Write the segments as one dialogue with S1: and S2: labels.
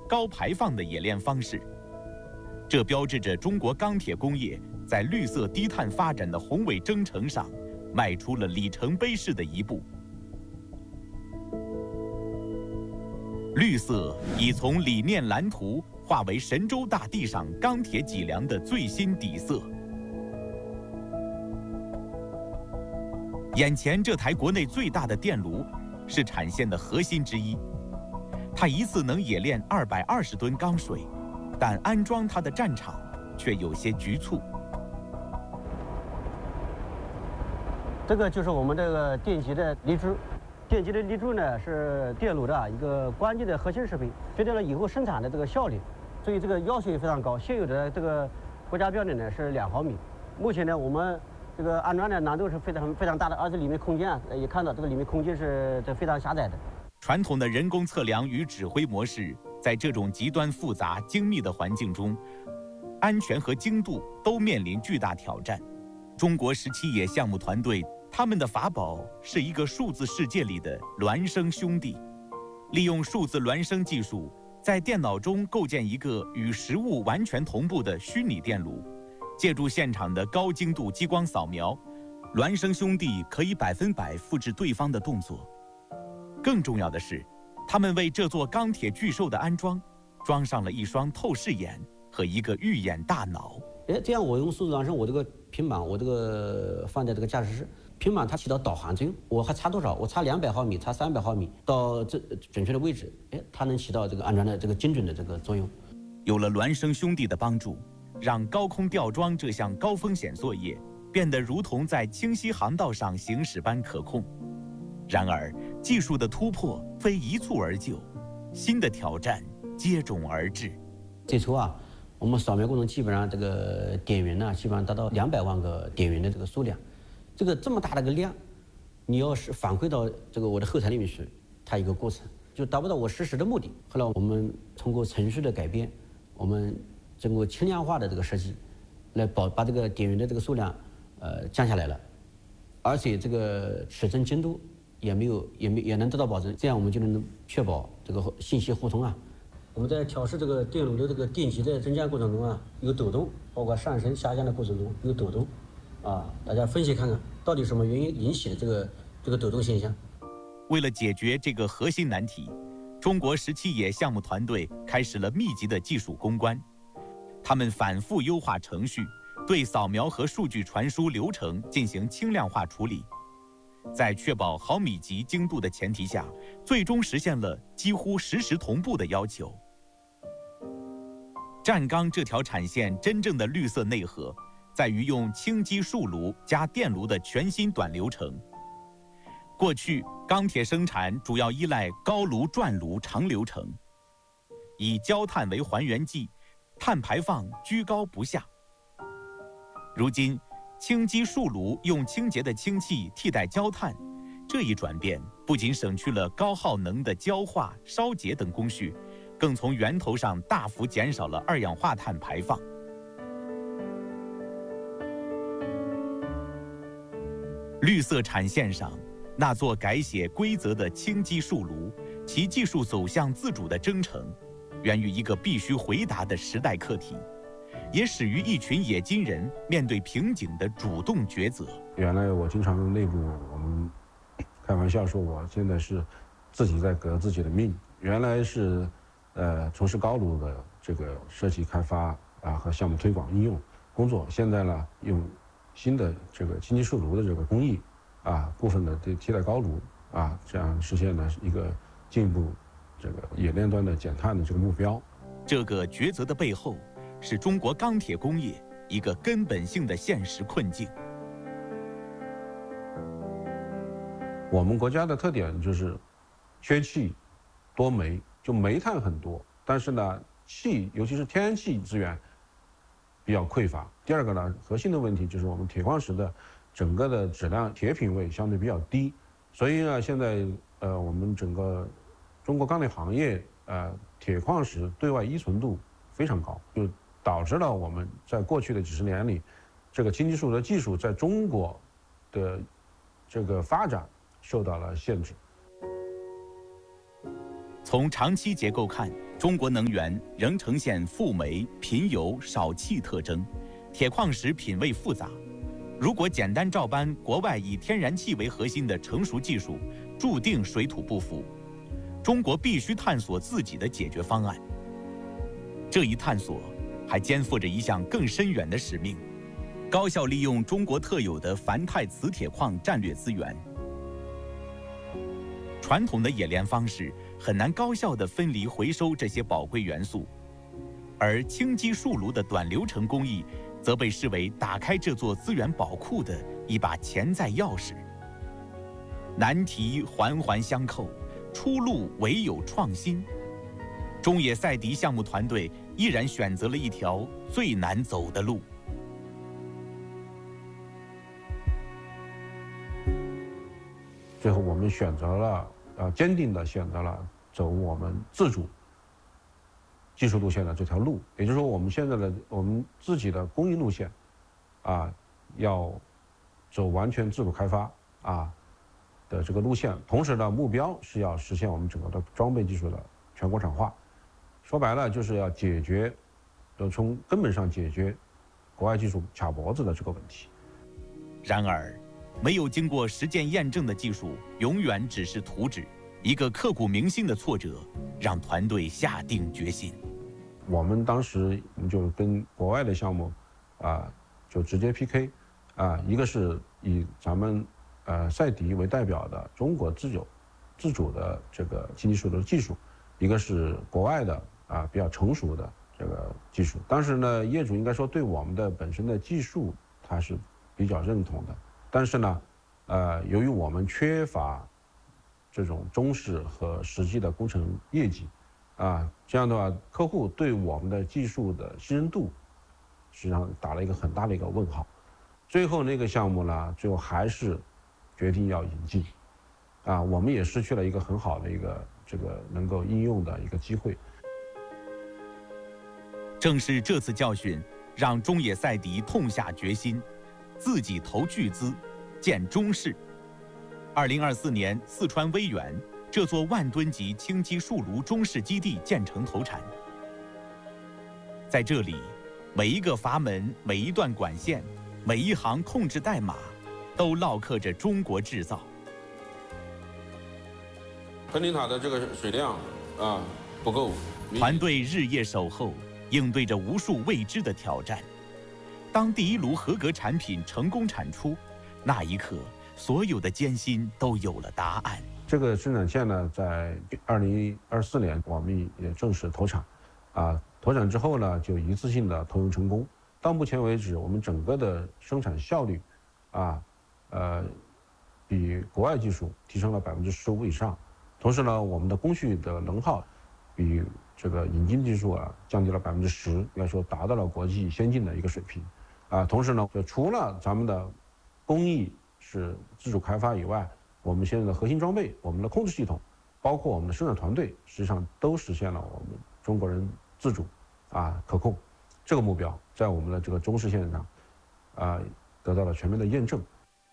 S1: 高排放的冶炼方式。这标志着中国钢铁工业在绿色低碳发展的宏伟征程上迈出了里程碑式的一步。绿色已从理念蓝图化为神州大地上钢铁脊梁的最新底色。眼前这台国内最大的电炉是产线的核心之一，它一次能冶炼220吨钢水，但安装它的战场却有些局促。
S2: 这个就是我们这个电极的立柱。电极的立柱呢是电炉的一个关键的核心设备，决定了以后生产的这个效率，所以这个要求也非常高。现有的这个国家标准呢是2毫米。目前呢，我们这个安装的难度是非常大的，而且里面空间也看到这个里面空间是非常狭窄的。
S1: 传统的人工测量与指挥模式，在这种极端复杂精密的环境中，安全和精度都面临巨大挑战。中国17冶项目团队。他们的法宝是一个数字世界里的孪生兄弟，利用数字孪生技术，在电脑中构建一个与实物完全同步的虚拟电炉。借助现场的高精度激光扫描，孪生兄弟可以100%复制对方的动作。更重要的是，他们为这座钢铁巨兽的安装，装上了一双透视眼和一个预演大脑。
S2: 这样我用数字孪生，我这个平板，我这个放在这个驾驶室。平板它起到导航作用，我还差多少？我差200毫米，差300毫米到这准确的位置，它能起到这个安装的这个精准的这个作用。
S1: 有了孪生兄弟的帮助，让高空吊装这项高风险作业变得如同在清晰航道上行驶般可控。然而，技术的突破非一蹴而就，新的挑战接踵而至。
S2: 最初我们扫描过程基本上这个点云呢，基本上达到200万个点云的这个数量。这么大的一个量，你要是反馈到这个我的后台里面去，它一个过程就达不到我实时的目的。后来我们通过程序的改变，我们经过轻量化的这个设计，来把这个点云的这个数量降下来了，而且这个尺寸精度也能得到保证，这样我们就能确保这个信息互通我们在调试这个电炉的这个电极的增加过程中有抖动，包括上升下降的过程中有抖动。大家分析看看，到底什么原因引起的这个抖动现象？
S1: 为了解决这个核心难题，中国17冶项目团队开始了密集的技术攻关。他们反复优化程序，对扫描和数据传输流程进行轻量化处理，在确保毫米级精度的前提下，最终实现了几乎实时同步的要求。站钢这条产线真正的绿色内核，在于用轻机束炉加电炉的全新短流程。过去，钢铁生产主要依赖高炉转炉长流程，以焦炭为还原剂，碳排放居高不下。如今，轻机束炉用清洁的氢气替代焦炭，这一转变不仅省去了高耗能的焦化、烧结等工序，更从源头上大幅减少了二氧化碳排放。绿色产线上，那座改写规则的轻机束炉，其技术走向自主的征程，源于一个必须回答的时代课题，也始于一群冶金人面对瓶颈的主动抉择。
S3: 原来我经常内部我们开玩笑说，我现在是自己在革自己的命。原来是从事高炉的这个设计开发和项目推广应用工作，现在呢用新的这个轻机束炉的这个工艺部分的替代高炉这样实现了一个进一步这个冶炼端的减碳的这个目标。
S1: 这个抉择的背后，是中国钢铁工业一个根本性的现实困境。
S3: 我们国家的特点就是缺气多煤，就煤炭很多，但是呢气尤其是天然气资源比较匮乏。第二个呢，核心的问题就是我们铁矿石的整个的质量铁品位相对比较低，所以呢，现在我们整个中国钢铁行业铁矿石对外依存度非常高，就导致了我们在过去的几十年里，这个轻金属的技术在中国的这个发展受到了限制。
S1: 从长期结构看， 中国能源仍呈现富煤、贫油、少气特征，铁矿石品位复杂。如果简单照搬国外以天然气为核心的成熟技术，注定水土不服。中国必须探索自己的解决方案。这一探索还肩负着一项更深远的使命：高效利用中国特有的钒钛磁铁矿战略资源。传统的冶炼方式很难高效地分离回收这些宝贵元素，而轻机束炉的短流程工艺则被视为打开这座资源宝库的一把潜在钥匙。难题环环相扣，出路唯有创新。中冶赛迪项目团队依然选择了一条最难走的路。
S3: 最后，我们选择了坚定地选择了走我们自主技术路线的这条路，也就是说，我们现在的我们自己的供应路线，要走完全自主开发的这个路线，同时呢，目标是要实现我们整个的装备技术的全国产化。说白了，就是要从根本上解决国外技术卡脖子的这个问题。
S1: 然而，没有经过实践验证的技术，永远只是图纸。一个刻骨铭心的挫折，让团队下定决心。
S3: 我们当时就跟国外的项目，就直接 PK，一个是以咱们赛迪为代表的中国自主的这个轻机束炉技术，一个是国外的比较成熟的这个技术。当时呢，业主应该说对我们的本身的技术他是比较认同的，但是呢，由于我们缺乏这种中式和实际的工程业绩，这样的话，客户对我们的技术的信任度，实际上打了一个很大的一个问号。最后那个项目呢，最后还是决定要引进，我们也失去了一个很好的一个这个能够应用的一个机会。
S1: 正是这次教训，让中冶赛迪痛下决心，自己投巨资建中式。2024年，四川威远这座万吨级轻机束炉中式基地建成投产。在这里，每一个阀门、每一段管线、每一行控制代码，都烙刻着中国制造。
S3: 喷顶塔的这个水量不够，
S1: 团队日夜守候，应对着无数未知的挑战。当第一炉合格产品成功产出，那一刻，所有的艰辛都有了答案。
S3: 这个生产线呢，在2024年我们也正式投产，投产之后呢，就一次性的投用成功。到目前为止，我们整个的生产效率，比国外技术提升了15%以上。同时呢，我们的工序的能耗，比这个引进技术降低了10%，应该说达到了国际先进的一个水平。同时呢，就除了咱们的工艺是自主开发以外，我们现在的核心装备、我们的控制系统，包括我们的生产团队，实际上都实现了我们中国人自主可控这个目标，在我们的这个中式线上得到了全面的验证。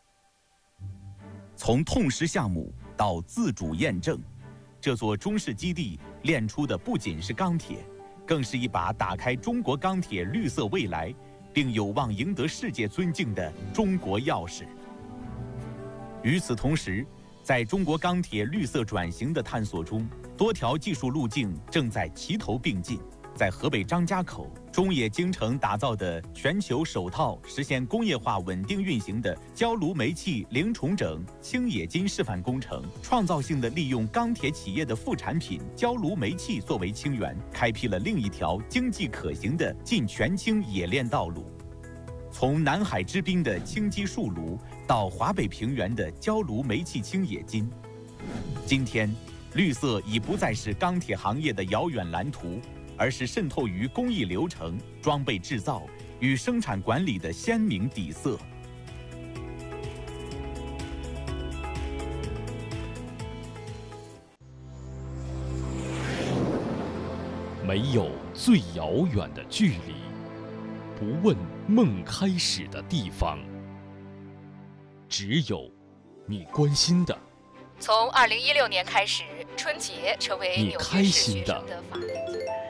S1: 从痛失项目到自主验证，这座中式基地炼出的不仅是钢铁，更是一把打开中国钢铁绿色未来，并有望赢得世界尊敬的中国钥匙。与此同时，在中国钢铁绿色转型的探索中，多条技术路径正在齐头并进。在河北张家口，中冶精诚打造的全球首套实现工业化稳定运行的焦炉煤气零重整轻冶金示范工程，创造性地利用钢铁企业的副产品焦炉煤气作为氢源，开辟了另一条经济可行的进全氢冶炼道路。从南海之滨的轻机束炉到华北平原的焦炉煤气轻冶金，今天，绿色已不再是钢铁行业的遥远蓝图，而是渗透于工艺流程、装备制造与生产管理的鲜明底色。
S4: 没有最遥远的距离，不问梦开始的地方，只有你关心的。
S5: 从2016年开始， 春节成为
S4: 你
S5: 纽约
S4: 开
S5: 市
S4: 心的
S5: 学生的法定节。